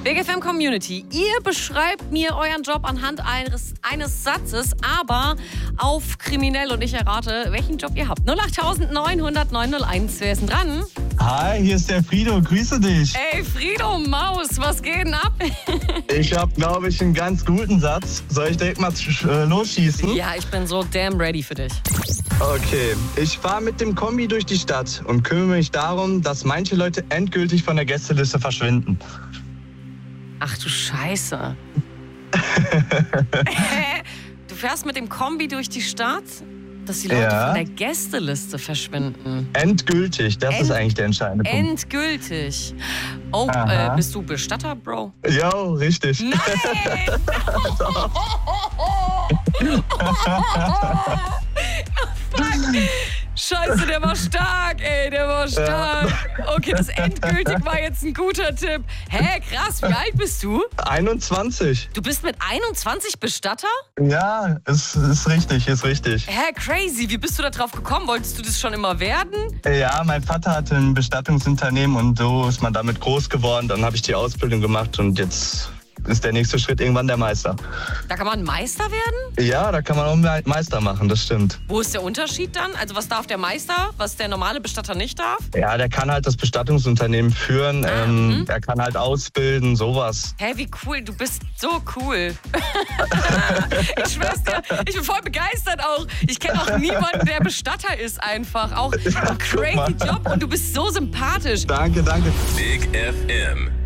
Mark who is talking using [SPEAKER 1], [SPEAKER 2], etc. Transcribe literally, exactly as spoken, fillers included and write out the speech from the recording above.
[SPEAKER 1] Big F M Community, ihr beschreibt mir euren Job anhand eines, eines Satzes, aber auf kriminell und ich errate, welchen Job ihr habt. null acht neun null null neun null eins, wer ist denn dran?
[SPEAKER 2] Hi, hier ist der Frido, grüße dich.
[SPEAKER 1] Ey, Frido Maus, was geht denn ab?
[SPEAKER 2] Ich habe, glaube ich, einen ganz guten Satz. Soll ich direkt mal äh, losschießen?
[SPEAKER 1] Ja, ich bin so damn ready für dich.
[SPEAKER 2] Okay, ich fahre mit dem Kombi durch die Stadt und kümmere mich darum, dass manche Leute endgültig von der Gästeliste verschwinden.
[SPEAKER 1] Ach du Scheiße. Du fährst mit dem Kombi durch die Stadt, dass die Leute
[SPEAKER 2] Ja.
[SPEAKER 1] von der Gästeliste verschwinden.
[SPEAKER 2] Endgültig, das
[SPEAKER 1] End-
[SPEAKER 2] ist eigentlich der entscheidende Punkt.
[SPEAKER 1] Endgültig. Oh,
[SPEAKER 2] Aha.
[SPEAKER 1] äh, bist du Bestatter, Bro?
[SPEAKER 2] Jo, richtig.
[SPEAKER 1] Nein! Fuck. Scheiße, der war stark, ey, der war stark. Okay, das endgültig war jetzt ein guter Tipp. Hä, krass, wie alt bist du?
[SPEAKER 2] einundzwanzig.
[SPEAKER 1] Du bist mit einundzwanzig Bestatter?
[SPEAKER 2] Ja, ist, ist richtig, ist richtig.
[SPEAKER 1] Hä, crazy, wie bist du da drauf gekommen? Wolltest du das schon immer werden?
[SPEAKER 2] Ja, mein Vater hatte ein Bestattungsunternehmen und so ist man damit groß geworden. Dann habe ich die Ausbildung gemacht und jetzt ist der nächste Schritt irgendwann der Meister.
[SPEAKER 1] Da kann man Meister werden?
[SPEAKER 2] Ja, da kann man auch Me- Meister machen, das stimmt.
[SPEAKER 1] Wo ist der Unterschied dann? Also was darf der Meister, was der normale Bestatter nicht darf?
[SPEAKER 2] Ja, der kann halt das Bestattungsunternehmen führen,
[SPEAKER 1] Ah,
[SPEAKER 2] ähm,
[SPEAKER 1] mhm.
[SPEAKER 2] er kann halt ausbilden, sowas.
[SPEAKER 1] Hä, wie cool, du bist so cool. Ich schwör's dir, ich bin voll begeistert auch. Ich kenne auch niemanden, der Bestatter ist einfach. Auch ein
[SPEAKER 2] guck mal.
[SPEAKER 1] crazy Job und du bist so sympathisch.
[SPEAKER 2] Danke, danke.
[SPEAKER 3] Big F M.